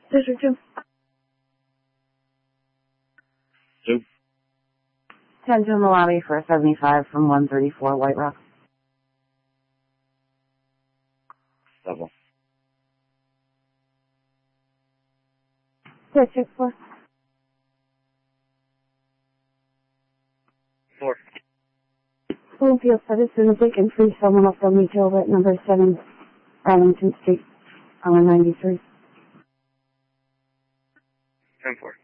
District 2. 2. 10 to in the lobby for a 75 from 134 White Rock. Double. District 4. 4. Bloomfield citizens, they can free someone off the retail at number 7 Arlington Street, on 93. 10-4.